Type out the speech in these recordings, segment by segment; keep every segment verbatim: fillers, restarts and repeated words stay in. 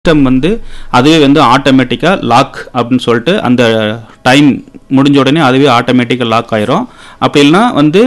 System வந்து அதுவே வந்து ஆட்டோமேட்டிக்காக லாக் அப்படின்னு சொல்லிட்டு அந்த டைம் முடிஞ்ச உடனே அதுவே ஆட்டோமேட்டிக்காக லாக் ஆயிரும். அப்படி இல்லைனா வந்து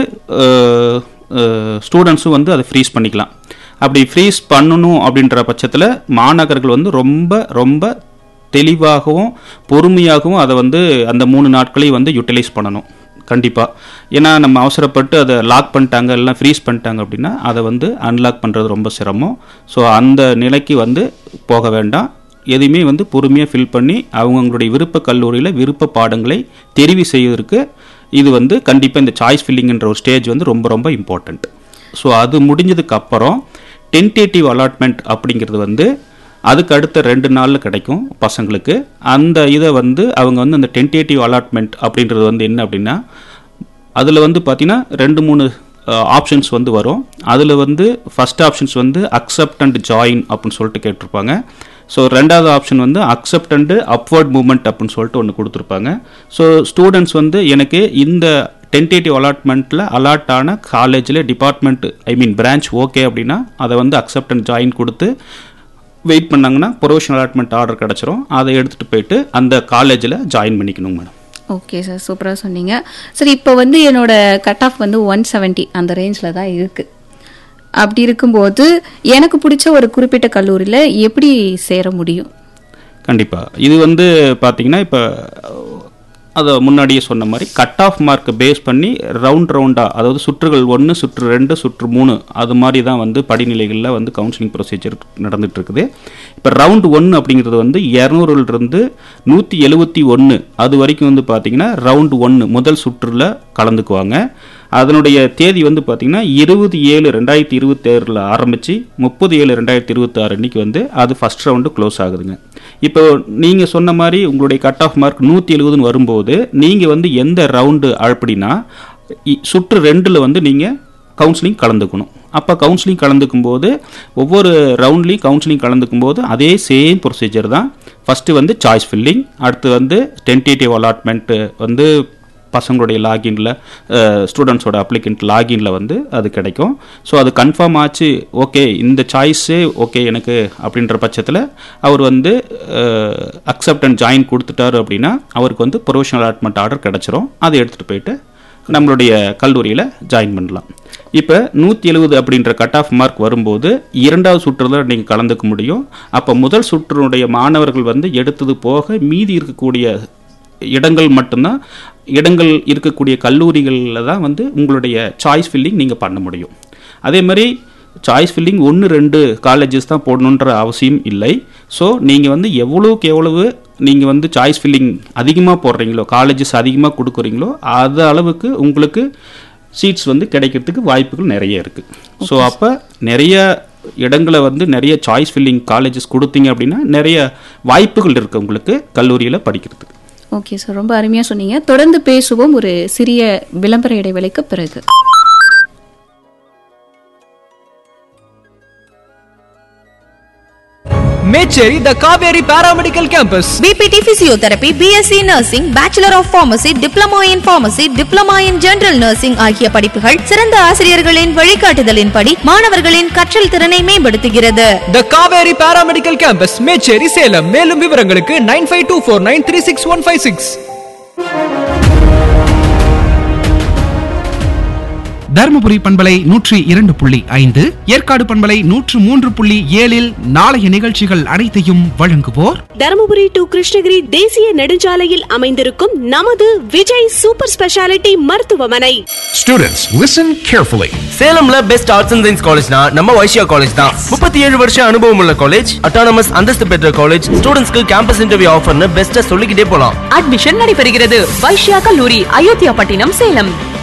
ஸ்டூடெண்ட்ஸும் வந்து அதை ஃப்ரீஸ் பண்ணிக்கலாம். அப்படி ஃப்ரீஸ் பண்ணணும் அப்படின்ற பட்சத்தில் மாணவர்கள் வந்து ரொம்ப ரொம்ப தெளிவாகவும் பொறுமையாகவும் அதை வந்து அந்த மூணு நாட்களையும் வந்து யூட்டிலைஸ் பண்ணணும் கண்டிப்பாக. ஏன்னா நம்ம அவசரப்பட்டு அதை லாக் பண்ணிட்டாங்க இல்லைனா ஃப்ரீஸ் பண்ணிட்டாங்க அப்படின்னா அதை வந்து அன்லாக் பண்ணுறது ரொம்ப சிரமம். ஸோ அந்த நிலைக்கு வந்து போக வேண்டாம். எதையுமே வந்து பொறுமையாக ஃபில் பண்ணி அவங்களுடைய விருப்ப கல்லூரியில் விருப்ப பாடங்களை தெரிவு செய்வதற்கு இது வந்து கண்டிப்பாக இந்த சாய்ஸ் ஃபில்லிங்கிற ஒரு ஸ்டேஜ் வந்து ரொம்ப ரொம்ப இம்பார்ட்டண்ட். ஸோ அது முடிஞ்சதுக்கப்புறம் டென்டேட்டிவ் அலாட்மெண்ட் அப்படிங்கிறது வந்து அதுக்கு அடுத்த ரெண்டு நாளில் கிடைக்கும் பசங்களுக்கு. அந்த இதை வந்து அவங்க வந்து அந்த டென்டேட்டிவ் அலாட்மெண்ட் அப்படின்றது வந்து என்ன அப்படின்னா அதில் வந்து பார்த்திங்கன்னா ரெண்டு மூணு ஆப்ஷன்ஸ் வந்து வரும். அதில் வந்து ஃபஸ்ட் ஆப்ஷன்ஸ் வந்து அக்செப்ட் அண்ட் ஜாயின் அப்படின்னு சொல்லிட்டு கேட்டிருப்பாங்க. ஸோ ரெண்டாவது ஆப்ஷன் வந்து அக்செப்ட் அண்டு அப்வர்ட் மூவ்மெண்ட் அப்படின்னு சொல்லிட்டு ஒன்று கொடுத்துருப்பாங்க. ஸோ ஸ்டூடெண்ட்ஸ் வந்து எனக்கு இந்த டென்டேட்டிவ் அலாட்மெண்ட்டில் அலாட் ஆன காலேஜில் டிபார்ட்மெண்ட் ஐ மீன் பிரான்ச் ஓகே அப்படின்னா அதை வந்து அக்செப்ட் அண்ட் ஜாயின் கொடுத்து வெயிட் பண்ணாங்கன்னா ப்ரொவிஷனல் அலாட்மெண்ட் ஆர்டர் கிடச்சிரும். அதை எடுத்துகிட்டு போயிட்டு அந்த காலேஜில் ஜாயின் பண்ணிக்கணும் மேடம். ஓகே சார், சூப்பராக சொன்னீங்க. சரி, இப்போ வந்து என்னோட கட் ஆஃப் வந்து ஒன் செவன்ட்டி அந்த ரேஞ்சில் தான் இருக்குது. அப்படி இருக்கும்போது எனக்கு பிடிச்ச ஒரு குறிப்பிட்ட கல்லூரியில் எப்படி சேர முடியும்? கண்டிப்பாக இது வந்து பார்த்தீங்கன்னா இப்போ அதை முன்னாடியே சொன்ன மாதிரி கட் ஆஃப் மார்க்கை பேஸ் பண்ணி ரவுண்ட் ரவுண்டாக, அதாவது சுற்றுகள் ஒன்று சுற்று ரெண்டு சுற்று மூணு அது மாதிரி தான் வந்து படிநிலைகளில் வந்து கவுன்சிலிங் ப்ரொசீஜர் நடந்துகிட்டு இருக்குது. இப்போ ரவுண்ட் ஒன்று அப்படிங்கிறது வந்து இரநூறுலேருந்து நூற்றி எழுபத்தி ஒன்று அது வரைக்கும் வந்து பார்த்திங்கன்னா ரவுண்ட் ஒன்று முதல் சுற்றில் கலந்துக்குவாங்க. அதனுடைய தேதி வந்து பார்த்திங்கன்னா இருபது ஏழு ரெண்டாயிரத்தி இருபத்தேழில் ஆரம்பித்து முப்பது ஏழு ரெண்டாயிரத்தி இருபத்தி ஆறு அன்றைக்கி வந்து அது ஃபஸ்ட் ரவுண்டு க்ளோஸ் ஆகுதுங்க. இப்போ நீங்கள் சொன்ன மாதிரி உங்களுடைய கட் ஆஃப் மார்க் நூற்றி எழுபதுன்னு வரும்போது நீங்கள் வந்து எந்த ரவுண்டு அப்படின்னா சுற்று ரெண்டில் வந்து நீங்கள் கவுன்சிலிங் கலந்துக்கணும். அப்போ கவுன்சிலிங் கலந்துக்கும் போது ஒவ்வொரு ரவுண்ட்லேயும் கவுன்சிலிங் கலந்துக்கும் போது அதே சேம் ப்ரொசீஜர் தான். ஃபஸ்ட்டு வந்து சாய்ஸ் ஃபில்லிங், அடுத்து வந்து டென்டேட்டிவ் அலாட்மெண்ட்டு வந்து பசங்களுடைய லாகின்ல ஸ்டூடெண்ட்ஸோட அப்ளிகண்ட் லாகின்ல வந்து அது கிடைக்கும். ஸோ அது கன்ஃபார்ம் ஆச்சு, ஓகே இந்த சாய்ஸே ஓகே எனக்கு அப்படின்ற பட்சத்தில் அவர் வந்து அக்செப்ட் அண்ட் ஜாயின் கொடுத்துட்டாரு அப்படின்னா அவருக்கு வந்து ப்ரொவிஷனல் அலாட்மெண்ட் ஆர்டர் கிடச்சிரும். அதை எடுத்துகிட்டு போயிட்டு நம்மளுடைய கல்லூரியில் ஜாயின் பண்ணலாம். இப்போ நூற்றி எழுபது அப்படின்ற கட் ஆஃப் மார்க் வரும்போது இரண்டாவது சுற்றுல நீங்கள் கலந்துக்க முடியும். அப்போ முதல் சுற்றுனுடைய மாணவர்கள் வந்து எடுத்தது போக மீதி இருக்கக்கூடிய இடங்கள் மட்டும்தான், இடங்கள் இருக்கக்கூடிய கல்லூரிகளில் தான் வந்து உங்களுடைய சாய்ஸ் ஃபில்லிங் நீங்கள் பண்ண முடியும். அதே மாதிரி சாய்ஸ் ஃபில்லிங் ஒன்று ரெண்டு காலேஜஸ் தான் போடணுன்ற அவசியம் இல்லை. ஸோ நீங்கள் வந்து எவ்வளோக்கு எவ்வளவு நீங்கள் வந்து சாய்ஸ் ஃபில்லிங் அதிகமாக போடுறீங்களோ, காலேஜஸ் அதிகமாக கொடுக்குறீங்களோ அது அளவுக்கு உங்களுக்கு சீட்ஸ் வந்து கிடைக்கிறதுக்கு வாய்ப்புகள் நிறைய இருக்குது. ஸோ அப்போ நிறைய இடங்களை வந்து நிறைய சாய்ஸ் ஃபில்லிங் காலேஜஸ் கொடுத்தீங்க அப்படின்னா நிறைய வாய்ப்புகள் இருக்குது உங்களுக்கு கல்லூரியில் படிக்கிறதுக்கு. ஓகே சார், ரொம்ப அருமையாக சொன்னீங்க. தொடர்ந்து பேசுவோம் ஒரு சிறிய விளம்பர இடைவேளைக்கு பிறகு. Mecheri, the Kaveri Paramedical Campus. B P T Physiotherapy, B S c Nursing, Bachelor of Pharmacy, Diploma in Pharmacy, Diploma in General Nursing ஆகிய படிப்புகள் சிறந்த ஆசிரியர்களின் வழிகாட்டுதலின்படி மாணவர்களின் கற்றல் திறனை மேம்படுத்துகிறது. The Kaveri Paramedical Campus, Mecheri, Salem. மேலும் விவரங்களுக்கு nine five two four nine three six one five six. Dharmapuri பண்பலை நூற்றி இரண்டு புள்ளி ஐந்து, ஏற்காடு பண்பலை நூற்று மூன்று புள்ளி ஏழில் நாளைய நிகழ்ச்சிகள் அனைத்தையும் வழங்குவோர் தருமபுரி டு கிருஷ்ணகிரி தேசிய நெடுஞ்சாலையில் அமைந்திருக்கும் நமது விஜய் சூப்பர் ஸ்பெஷாலிட்டி மருத்துவமனை. Students, listen carefully. சேலம்ல best arts and science காலேஜ்னா நம்ம வைஷ்யா காலேஜ் தான். முப்பத்தி ஏழு வருஷம் அனுபவம் உள்ள காலேஜ், அட்டானமஸ் அந்தஸ்து பெற்ற காலேஜ், ஸ்டூடெண்ட்ஸ்க்கு கேம்பஸ் இன்டர்வியூ ஆஃபர்னு பெஸ்ட்டா சொல்லிக்கிட்டே போலாம். அட்மிஷன் நடைபெறுகிறது. வைஷ்யா கல்லூரி, அயோத்தியா பட்டினம், சேலம்.